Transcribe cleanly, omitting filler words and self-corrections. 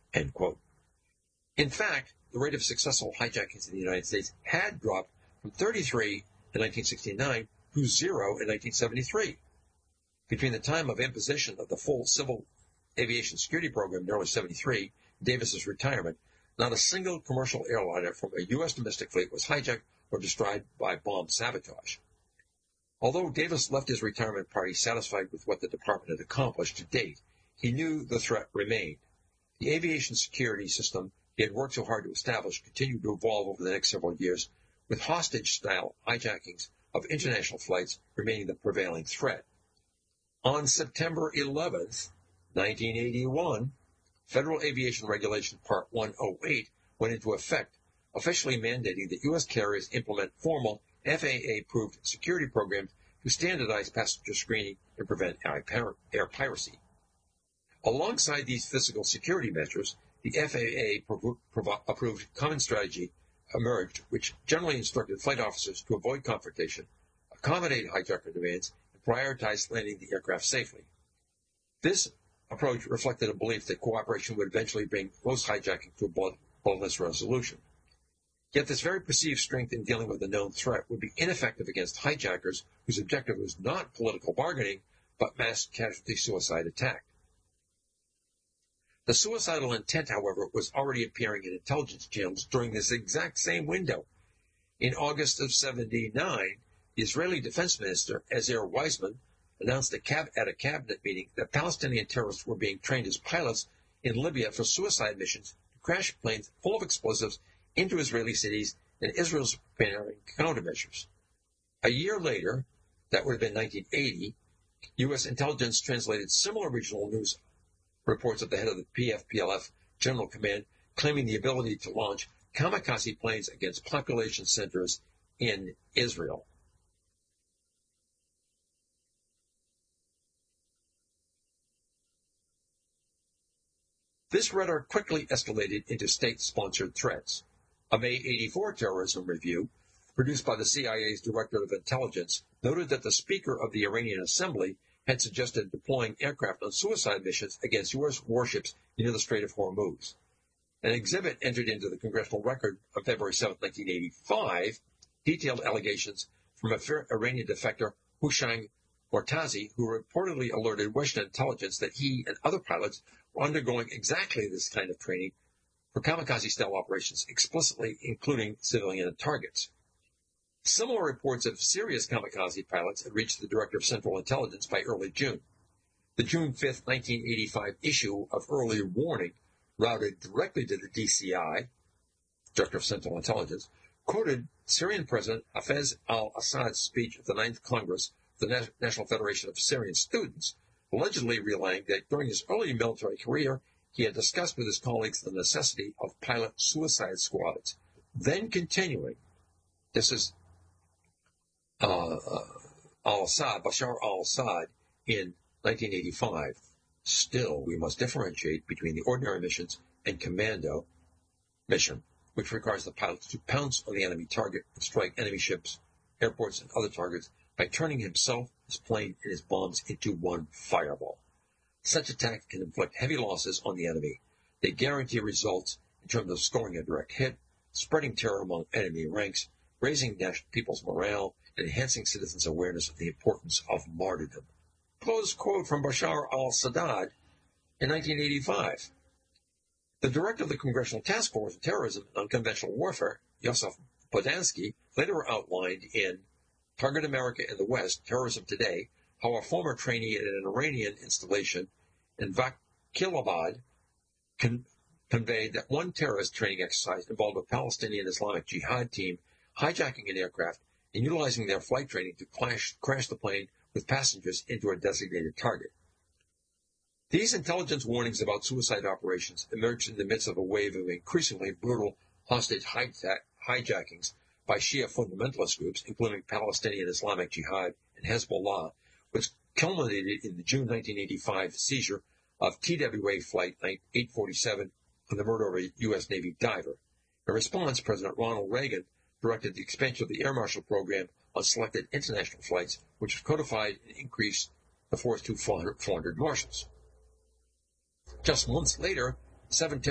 end quote. In fact, the rate of successful hijackings in the United States had dropped from 33 in 1969 to 0 in 1973. Between the time of imposition of the full civil aviation security program in early 73 and Davis's retirement, not a single commercial airliner from a U.S. domestic fleet was hijacked or destroyed by bomb sabotage. Although Davis left his retirement party satisfied with what the department had accomplished to date, he knew the threat remained. The aviation security system he had worked so hard to establish continued to evolve over the next several years, with hostage-style hijackings of international flights remaining the prevailing threat. On September 11th, 1981, Federal Aviation Regulation Part 108 went into effect, officially mandating that U.S. carriers implement formal FAA-approved security programs to standardize passenger screening and prevent air piracy. Alongside these physical security measures, the FAA-approved common strategy emerged, which generally instructed flight officers to avoid confrontation, accommodate hijacker demands, and prioritize landing the aircraft safely. This approach reflected a belief that cooperation would eventually bring most hijacking to a bloodless resolution. Yet this very perceived strength in dealing with a known threat would be ineffective against hijackers whose objective was not political bargaining, but mass casualty suicide attack. The suicidal intent, however, was already appearing in intelligence channels during this exact same window. In August of 79, the Israeli Defense Minister, Ezer Weizman, announced at a cabinet meeting that Palestinian terrorists were being trained as pilots in Libya for suicide missions to crash planes full of explosives into Israeli cities, and Israel's preparing countermeasures. A year later, that would have been 1980, U.S. intelligence translated similar regional news reports of the head of the PFPLF General Command claiming the ability to launch kamikaze planes against population centers in Israel. This rhetoric quickly escalated into state-sponsored threats. A May 84 terrorism review, produced by the CIA's Director of Intelligence, noted that the Speaker of the Iranian Assembly had suggested deploying aircraft on suicide missions against U.S. warships near the Strait of Hormuz. An exhibit entered into the Congressional Record on February 7, 1985, detailed allegations from an Iranian defector, Hussein Mortazi, who reportedly alerted Western intelligence that he and other pilots were undergoing exactly this kind of training for kamikaze-style operations, explicitly including civilian targets. Similar reports of serious kamikaze pilots had reached the Director of Central Intelligence by early June. The June 5, 1985 issue of Early Warning, routed directly to the DCI, Director of Central Intelligence, quoted Syrian President Hafez al-Assad's speech at the 9th Congress of the National Federation of Syrian Students, allegedly relaying that during his early military career, he had discussed with his colleagues the necessity of pilot suicide squads. Then continuing, this is al-Assad, Bashar al-Assad, in 1985. Still, we must differentiate between the ordinary missions and commando mission, which requires the pilots to pounce on the enemy target and strike enemy ships, airports, and other targets by turning himself, his plane, and his bombs into one fireball. Such attack can inflict heavy losses on the enemy. They guarantee results in terms of scoring a direct hit, spreading terror among enemy ranks, raising people's morale, and enhancing citizens' awareness of the importance of martyrdom. Close quote from Bashar al-Assad in 1985. The director of the Congressional Task Force on Terrorism and Unconventional Warfare, Yosef Bodansky, later outlined in Target America in the West, Terrorism Today, how a former trainee at an Iranian installation in Vakilabad conveyed that one terrorist training exercise involved a Palestinian Islamic Jihad team hijacking an aircraft and utilizing their flight training to crash the plane with passengers into a designated target. These intelligence warnings about suicide operations emerged in the midst of a wave of increasingly brutal hostage hijackings by Shia fundamentalist groups, including Palestinian Islamic Jihad and Hezbollah, which culminated in the June 1985 seizure of TWA Flight 847 and the murder of a U.S. Navy diver. In response, President Ronald Reagan directed the expansion of the Air Marshal Program on selected international flights, which was codified and increased the force to 400 marshals. Just months later, 7